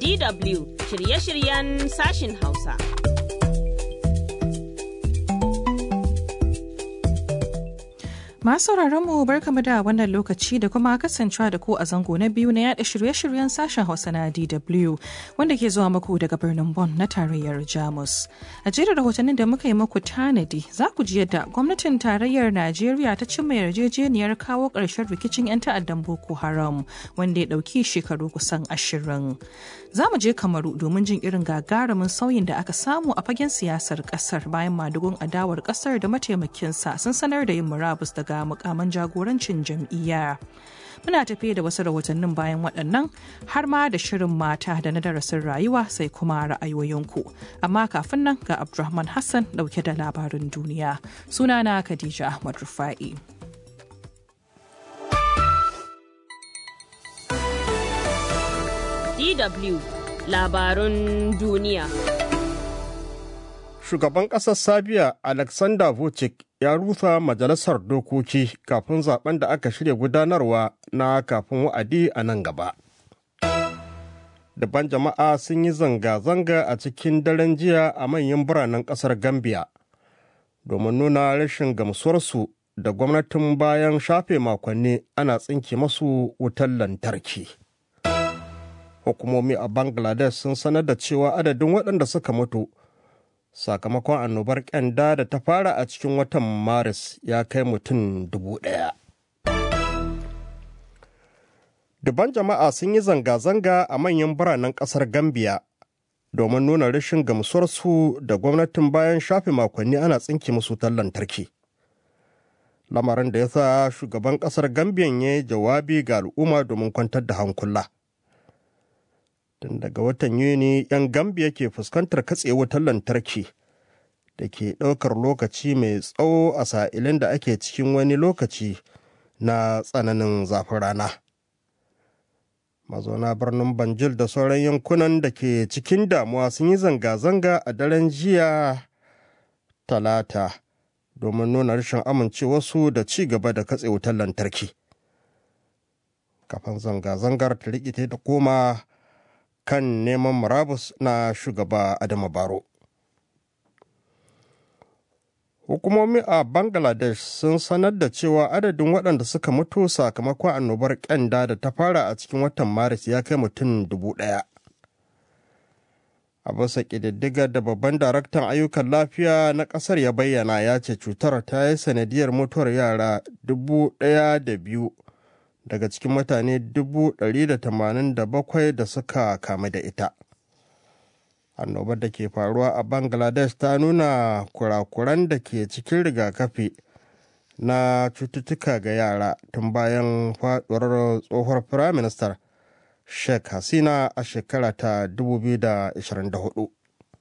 DW shirye-shiryen sashin Hausa. Masu mu barkamu da wannan lokaci da kuma kasancewa da ku a zango na biyu na yada shirye-shiryen sashen Hausa na DW wanda ke zuwa muku daga birnin Bonn na tarayyar Jamus. A jerin rahotannin da muka yi muku tanadi za ku ji yadda gwamnatin tarayyar Najeriya ta cimma yarjejeniyar kawo ƙarshen rikicin 'yan ta'addan Boko Haram wanda ya ɗauki shekaru kusan 20. Za mu je Kamaru domin jin irin gagarumin sauyin da aka samu a fagen siyasar ƙasar bayan madugun adawar ƙasar da mataimakinsa sun sanar da yin murabus daga mukaman jagorancin jam'iyya. Muna tafiye da wasu rahotannin bayan waɗannan har ma da shirin mata da na darasin rayuwa sai kuma ra'ayoyinku. Amma kafin nan ga Abdulrahman Hassan ɗauke da labarin duniya. Sunana Khadija Ahmad Rufa'i. DW labarun duniya. Shugaban ƙasar Sabiya Alexander Vucic ya rusa majalisar dokoki kafin zaben da aka shirya gudanarwa na kafin wa'adi a nan gaba. Dabban jama'a sun yi zanga-zanga a cikin daren jiya a manyan biranen ƙasar Gambia domin nuna rashin gamsuwarsu da gwamnatin bayan shafe makonni ana tsinke masu wutar lantarki. Hukumomi a Bangladesh sun sanar da cewa adadin waɗanda suka mutu sakamakon annobar ƙyanda da ta fara a cikin watan Maris ya kai mutum 1,000. Dubban jama'a sun yi zanga-zanga a manyan biranen ƙasar Gambia domin nuna rashin gamsuwarsu da gwamnatin bayan shafe makonni ana tsinke musu wutar lantarki. Lamarin da ya sa shugaban ƙasar Gambiyan ya yi jawabi ga al'umma domin kwantar da hankula. Tun daga watan Yuni, 'yan Gambiya ke fuskantar katse wutar lantarki da ke ɗaukar lokaci mai tsawo a sa'ilin da ake cikin wani lokaci na tsananin zafin rana. Mazauna birnin Banjul da sauran yankunan da ke cikin damuwa sun yi zanga-zanga a daren jiya Talata domin nuna rashin amincewarsu da ci gaba da katse wutar lantarki. Kafin zanga-zangar ta rikite da koma kan neman murabus na shugaba Adama Barrow. Hukumomi a Bangladesh sun sanar da cewa adadin waɗanda suka mutu sakamakon annobar ƙyanda da ta fara a cikin watan Maris ya kai mutum 1,000. A bisa ƙididdigar da babban daraktan ayyukan lafiya na ƙasar ya bayyana ya ce cutar ta yi sanadiyar mutuwar yara 1,002 daga cikin mutane 187,000 da suka kamu da ita. Annobar da ke faruwa a Bangladesh ta nuna kurakuran da ke cikin rigakafi na cututtuka ga yara tun bayan faduwar tsohuwar firaministar Sheikh Hasina a shekara ta 2024.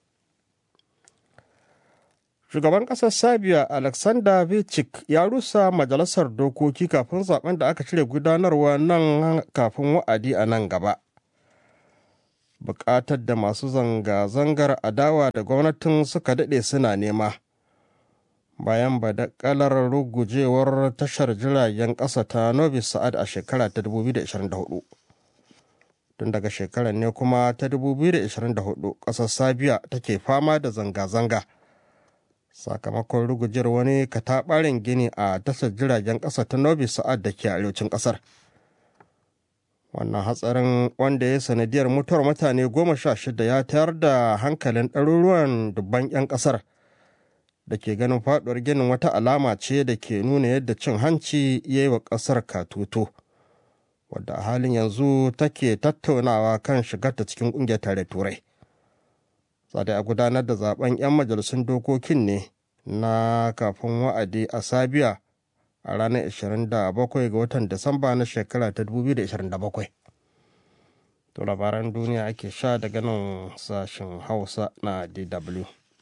Shugaban ƙasar Sabiya Alexander Vucic ya rusa majalisar dokoki kafin zaben da aka cire gudanarwa nan kafin wa'adi a nan gaba. Buƙatar da masu zanga-zangar adawa da gwamnatin suka daɗe suna nema. Bayan badakalar rugujewar tashar jiragen ƙasa ta Novi Sa'ad a shekara ta 2024. Tun daga shekarar ne kuma ta 2024 ƙasar Sabiya take fama da zanga-zanga. Sakamakon rugujewar wani kataɓarin gini a tashar jiragen ƙasa ta Novi Sa'ad da ke arewacin ƙasar. Wannan hatsarin wanda ya sanadiyar mutuwar mutane 16 ya tayar da hankalin ɗaruruwan dubban 'yan ƙasar da ke ganin faɗuwar ginin wata alama ce da ke nuna yadda cin hanci ya yi wa ƙasar katutu, wadda a halin yanzu take tattaunawa kan shigarta cikin ƙungiyar tare turai. Tsada a gudanar da zaben 'yan majalisun dokokin ne na kafin wa'adi a Sabiya a ranar 27 ga watan Disamba na shekara ta 2027. To labaran duniya ake sha daga nan sashen Hausa na DW.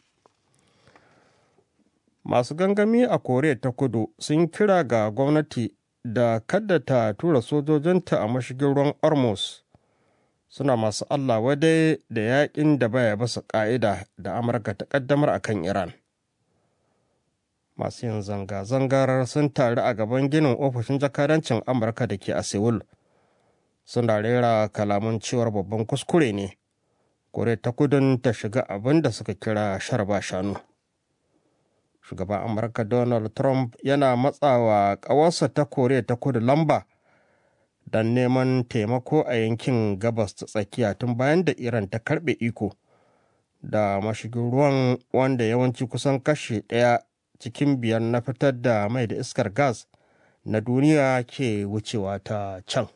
Masu gangami a Koriya ta Kudu sun kira ga gwamnati da kada ta tura sojojinta a mashigin ruwan Hormuz. Suna masu Allah wadai da yakin da baya basa ƙa'ida da Amurka ta ƙaddamar a kan Iran. Masu yin zanga-zangar sun taru a gaban ginin ofishin jakadancin Amurka da ke a Seoul. Suna rera kalaman cewar babban kuskure ne koriya ta kudun ta shiga abin da suka kira sharba shanu. Shugaban Amurka Donald Trump yana matsawa ƙawarsa ta koriya ta kudu lamba don neman taimako a yankin gabas ta tsakiya tun bayan da Iran ta karɓe iko da mashigin ruwan wanda yawanci kusan kashi 1 cikin 5 na fitar da mai da iskar gas na duniya ke wucewa ta can.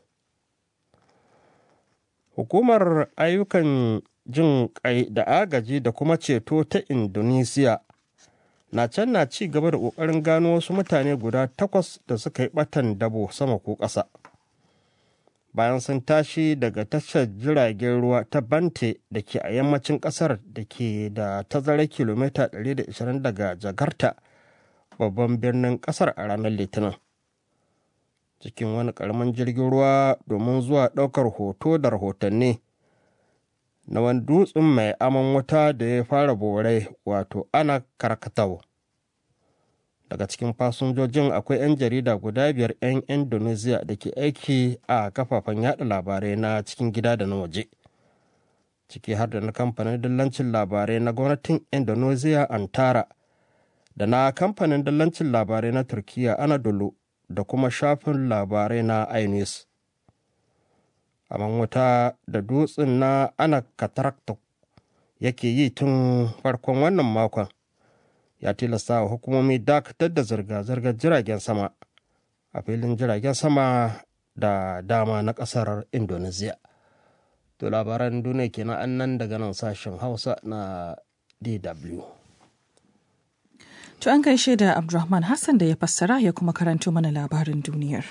Hukumar ayyukan jin kai da agaji da kuma ceto ta Indonesia na can na ci gaba da ƙoƙarin gano wasu mutane guda 8 da suka yi ɓatan dabo sama ko ƙasa. Bayan sun tashi daga tashar jiragen ruwa ta Bante da ke a yammacin ƙasar da ke da tazarar kilomita 120 daga Jakarta, babban birnin ƙasar a ranar Litinin. Cikin wani ƙaramin jirgin ruwa domin zuwa ɗaukar hoto da rahotanni na wani dutsen mai aman wuta da ya fara borai wato Anak Krakatau. Daga cikin fasinjojin akwai 'yan jarida guda 5 'yan Indonesia da ke aiki a kafafen yada labarai na cikin gida da na waje, ciki har da na kamfanin dillancin labarai na gwamnatin Indonesia Antara da na kamfanin dillancin labarai na Turkiya Anadolu da kuma shafin labarai na iNews. Aman wuta da dutsen na Anak Krakatau yake yi tun farkon wannan makon ya tilasta wa hukumomi dakatar da zirga-zirgar jiragen sama a filin jiragen sama da dama na ƙasar Indonesia. To labaran duniya kenan annan daga nan sashen Hausa na DW. To an gaishe da Abdulrahman Hassan da ya fassara ya kuma karanto mana labarin duniyar.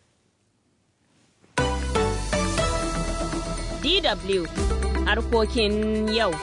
DW harkokin yau.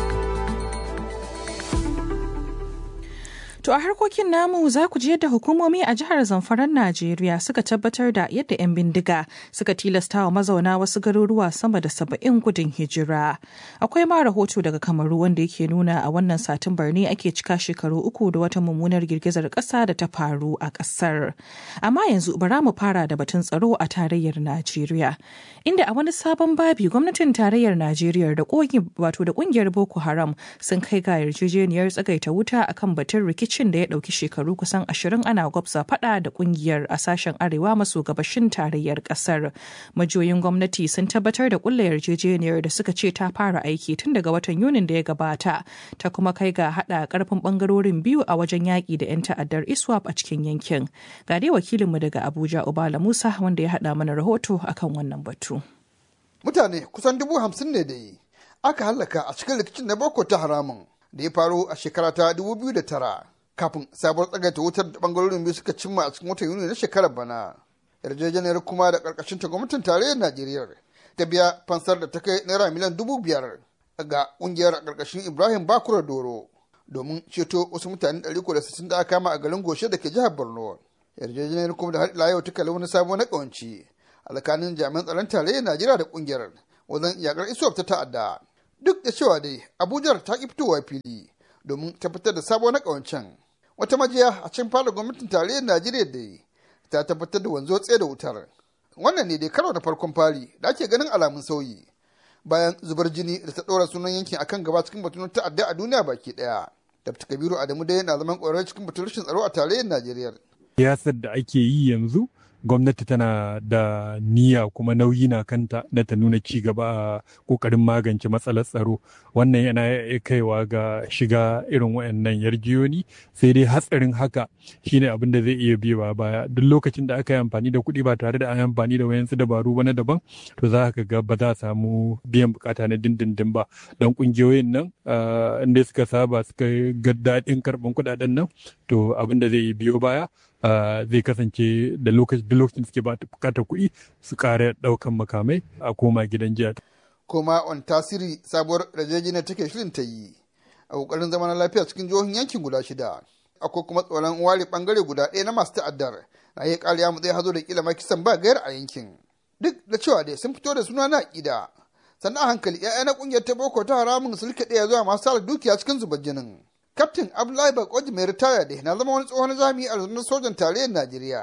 To a harkokin namu za ku ji yadda hukumomi a jihar Zamfaran Najeriya suka tabbatar da yadda 'yan bindiga suka tilasta wa mazauna wasu garuruwa sama da 70 gudun hijira. Akwai ma rahoto daga Kamaru wanda yake nuna a wannan Satumbar ne ake cika shekaru 3 da wata mummunar girgizar ƙasa da ta faru a ƙasar. Amma yanzu bara mu fara da batun tsaro a tarayyar Najeriya. Inda a wani sabon babi gwamnatin tarayyar Najeriya da ƙungiyar Boko Haram sun kai ga yarjejeniyar tsagaita wuta akan batun rikici da ya ɗauki shekaru kusan 20 ana gwabza faɗa da ƙungiyar a sashen arewa maso gabashin tarayyar ƙasar. Majiyoyin gwamnati sun tabbatar da ƙulla yarjejeniyar da suka ce ta fara aiki tun daga watan Yunin da ya gabata, ta kuma kai ga haɗa ƙarfin ɓangarorin biyu a wajen yaƙi da 'yan ta'addar ISWAP a cikin yankin. Ga dai wakilinmu daga Abuja Ubala Musa wanda ya haɗa mana rahoto akan wannan batu. Mutane kusan 50,000 ne da yi aka hallaka a cikin rikicin na Boko ta haramun da ya faru a shekara ta 2009. Kafin sabuwar tsagaita wutar da bangarorin biyu suka cimma a cikin watan Yuni na shekarar bana. Yarjejeniyar kuma da karkashin ta gwamnatin tarayyar Najeriya ta biya fansar da ta kai naira miliyan 5,000 ga kungiyar a karkashin Ibrahim Bakura Doro domin ceto wasu mutane 360 da aka kama a garin Goshe da ke jihar Borno. Yarjejeniyar kuma da har ila yau ta kalli wani sabo na kawanci a tsakanin jami'an tsaron tarayyar Najeriya da kungiyar wajen yakar ISWAP ta ta'adda. Duk da cewa dai Abuja ta ki fitowa fili domin tabbatar da sabo na kawancen. Wata majiya a cikin fara gwamnatin tarayyar Najeriya da ta tabbatar da wanzo tsaye da wutar. Wannan ne dai karo na farkon fari da ake ganin alamun sauyi bayan zubar jini da ta ɗora sunan yankin akan gaba cikin batun ta'adda a duniya baki ɗaya. Dr. Kabiru Adamu dai na zaman ƙwararre cikin batun rashin tsaro a tarayyar Najeriya. Siyasar da ake yi yanzu gwamnati tana da niyya kuma nauyi na kanta na ta nuna ci gaba a kokarin magance matsalar tsaro. Wannan yana kaiwa ga shiga irin wayannan yarjiyoni, sai dai hatsarin haka shine abin da zai iya biyowa baya. Duk lokacin da aka yi amfani da kuɗi ba tare da an yi amfani da wayansu dabaru ba na daban, to za ka ga ba za a samu biyan bukata na dindindin ba. Don kungiyoyin nan inda suka saba suka ga daɗin karɓan kuɗaɗen nan, to abin da zai biyo baya zai kasance da lokacin da suke bukatar kuɗi su ƙara ɗaukan makamai a koma gidan jiya. Kuma wani tasiri sabuwar yarjejeniyar take shirin ta yi a ƙoƙarin zaman lafiya cikin jihohin yankin guda 6. Akwai kuma tsoron ware ɓangare guda ɗaya na masu ta'addar na iya ƙariya mu zai hazo da kila kisan ba gayar a yankin. Duk da cewa dai sun fito da suna na aƙida, sannan a hankali 'ya'ya na ƙungiyar ta Boko ta haramun su rike ɗaya zuwa masu sara dukiya cikin zubar jinin. Kaftin Abdullahi Bakoji mai ritaya da na zama wani tsohon jami'i a rundunar sojan tarayyar Najeriya.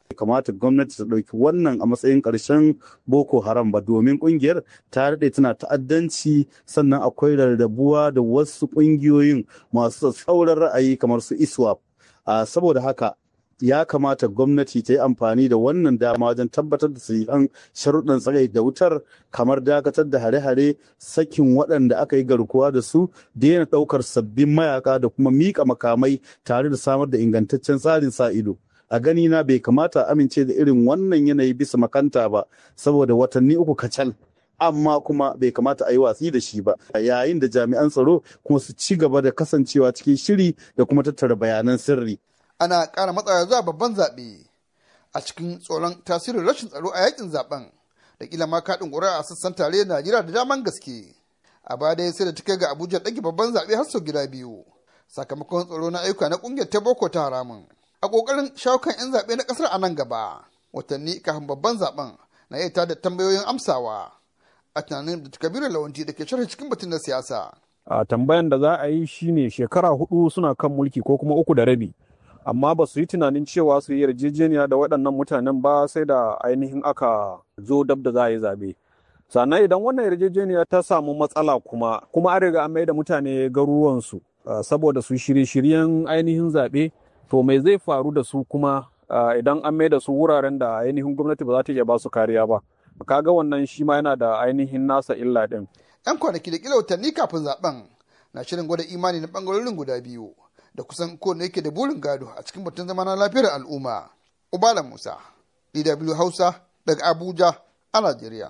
Kamata gwamnati ta ɗauki wannan a matsayin ƙarshen Boko Haram ba, domin ƙungiyar ta daɗe tana ta'addanci, sannan akwai rarrabuwa da wasu ƙungiyoyin masu tsauran ra'ayi kamar su ISWAP. Saboda haka ya kamata gwamnati ta yi amfani da wannan dama wajen tabbatar da sahihan sharuɗan tsagai da wutar, kamar dakatar da hare-hare, sakin waɗanda aka yi garkuwa da su, daina ɗaukar sabbin mayaka da kuma miƙa makamai tare da samar da ingantaccen tsarin sa ido. A gani na bai kamata a amince da irin wannan yanayi bisa makanta ba, saboda watanni 3 kacal. Amma kuma bai kamata a yi watsi da shi ba, yayin da jami'an tsaro kuma su ci gaba da kasancewa cikin shiri da kuma tattara bayanan sirri. Ana ƙara matsawa zuwa babban zaɓe a cikin tsoron tasirin rashin tsaro a yakin zaɓen da kila ma kaɗin ƙuri'a a sassan tare Najeriya da daman gaske. A baya dai sai da ta kai ga Abuja ɗage babban zaɓe har sau gida 2 sakamakon tsaro na ayyuka na ƙungiyar ta Boko ta Haramun. A ƙoƙarin shawo kan 'yan zaɓe na ƙasar a nan gaba, watanni kafin babban zaɓen na iya tada tambayoyin amsawa a tunanin da Kabiru Lawanti da ke sharhi cikin batun na siyasa. A tambayan da za a yi shine shekara 4 suna kan mulki ko kuma 3 da rabi. Amma ba su yi tunanin cewa su yi yarjejeniya da waɗannan mutanen ba sai da ainihin aka zo dab da za a yi zaɓe. Sannan idan wannan yarjejeniya ta samu matsala kuma an riga an mai da mutane garuruwansu saboda su shirye-shiryen ainihin zaɓe, to me zai faru da su kuma idan an mai da su wuraren da ainihin gwamnati ba za ta iya ba su kariya ba. Kaga wannan shi ma yana da ainihin nasa illa ɗin. 'Yan kwanaki da kila watanni kafin zaɓen na shirin gwada imani na ɓangarorin guda biyu, da kusan kowane yake da burin gado a cikin batun zama na lafiyar al'umma. Ubala Musa, DW Hausa daga Abuja a Najeriya.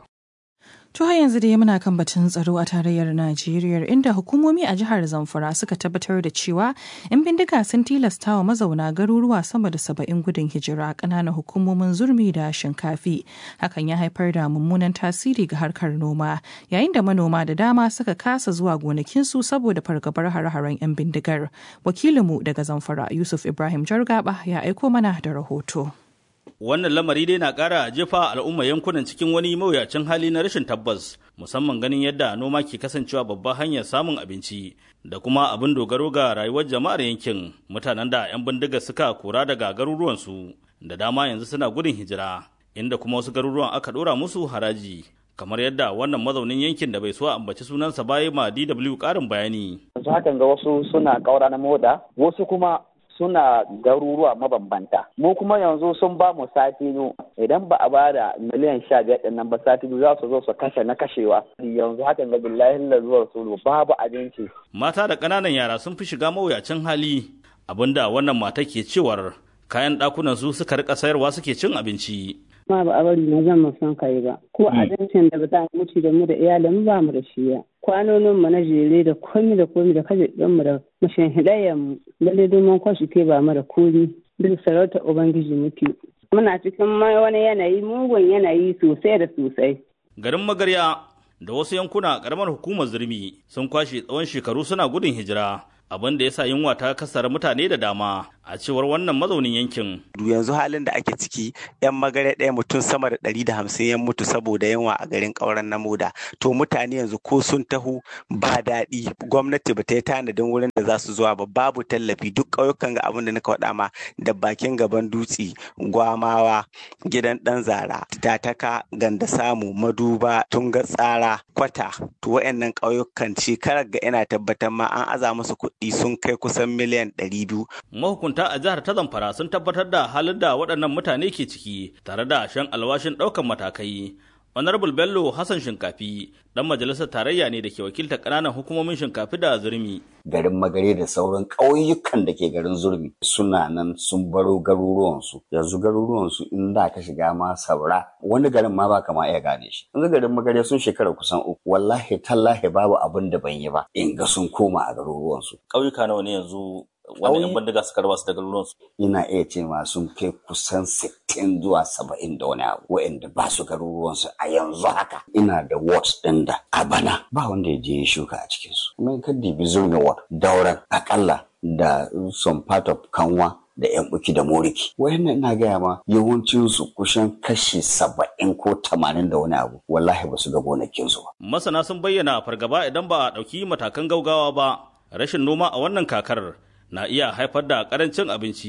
To har yanzu dai muna kan batun tsaro a tarayyar Najeriya, inda hukumomi a jihar Zamfara suka tabbatar da cewa 'yan bindiga sun tilasta wa mazauna garuruwa sama da 70 gudun hijira a ƙananan hukumomin Zurmi da Shinkafi. Hakan ya haifar da mummunan tasiri ga harkar noma, yayin da manoma da dama suka kasa zuwa gonakinsu saboda fargabar hare-haren 'yan bindigar. Wakilinmu daga Zamfara Yusuf Ibrahim Jargaba ya aiko mana da rahoto. Wannan lamari dai na ƙara jefa al'umma yankunan cikin wani mawuyacin hali na rashin tabbas, musamman ganin yadda noma ke kasancewa babbar hanyar samun abinci da kuma abin dogaro ga rayuwar jama'ar yankin. Mutanen da 'yan bindiga suka kora daga garuruwansu da dama yanzu suna gudun hijira, inda kuma wasu garuruwan aka ɗora musu haraji. Kamar yadda wannan mazaunin yankin da bai so ambaci sunansa bayi ma DW ƙarin bayani. Yanzu hakan ga wasu suna ƙaura na moda, wasu kuma suna garuruwa mabambanta. Mu kuma yanzu sun ba mu sati biyu, idan ba a bada miliyan 15 ɗin nan ba sati biyu za su zo su kashe na kashewa. Yanzu hakan ga billahi lazuwar sulu babu abinci. Mata da ƙananan yara sun fi shiga mawuyacin hali, abinda wannan mata ke cewar kayan ɗakunan su suka rika sayarwa suke cin abinci. Ma ba a bari na zan son kai ba, ko abincin da ba za mu ci da mu da iyalin mu ba mu da shi ya. Kwanonin mu na jere da komi da kaje ɗin mu da mashin hidayen mu, lalle domin kwashi ke ba mu da komi, duk sarauta ubangiji muke. Muna cikin wani yanayi, mugun yanayi sosai da sosai. Garin Magarya da wasu yankuna ƙaramar hukumar Zurmi sun kwashe tsawon shekaru suna gudun hijira, abin da ya sa yunwa ta kasar mutane da dama, a cewar wannan mazaunin yankin. Yanzu halin da ake ciki, 'yan Magarya ɗaya mutum sama da 150 ya mutu saboda yunwa a garin ƙauren na Moda. To mutane yanzu ko sun taho ba daɗi, gwamnati ba ta yi tanadin wurin da za su zuwa ba, babu tallafi. Duk ƙauyukan ga abin da na faɗa ma, da bakin gaban dutse, Gwamawa, gidan ɗan Zara, Tataka, Ganda Samu, Maduba, Tunga Tsara, Kwata. To waɗannan ƙauyukan shekarar ga ina tabbatar ma an aza musu kuɗi sun kai kusan miliyan 200. Mahukunta a jihar ta Zamfara sun tabbatar da halin da waɗannan mutane ke ciki tare da shan alwashin ɗaukan matakai. Honorable Bello Hassan Shinkafi dan majalisar tarayya ne da ke wakiltar ƙananan hukumomin Shinkafi da Zurmi. Garin Magare da sauran ƙauyukan da ke garin Zurmi suna nan sun baro garuruwansu. Yanzu garuruwansu in da ka shiga ma Saura, wani garin ma ba kama iya gane shi. Yanzu garin Magare sun shekara kusan 3. Wallahi tallahi babu abin da ban yi ba in ga sun koma a garuruwansu. Ƙauyuka nawa ne yanzu wani yan bandiga suka raba su da garuruwansu? Ina iya ce ma sun kai kusan 60 zuwa 70 da wani abu waɗanda ba su garuruwansu a yanzu haka. Ina da wards ɗin da a bana ba wanda ya je ya shuka a cikinsu. Kuma ka dibi Zurmi ward, Dauran, akalla da some part of Kanwa da yan buki da moriki. Wayannan ina gaya ma yawancinsu kusan kashi 70 ko 80 da wani abu wallahi ba su ga gonakinsu ba. Masana sun bayyana fargaba idan ba a ɗauki matakan gaugawa ba, rashin noma a wannan kakar na iya haifar da karancin abinci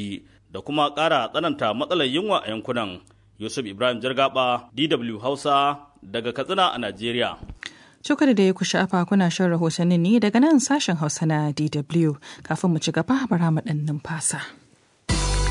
da kuma ƙara tsananta matsalar yunwa a yankunan. Yusuf Ibrahim Jargaba, DW Hausa, daga Katsina a Najeriya. Cokar da ya ku sha'afa kuna shan rahotanni ne daga nan sashen Hausa na DW. Kafin mu ci gaba bara mu ɗan numfasa.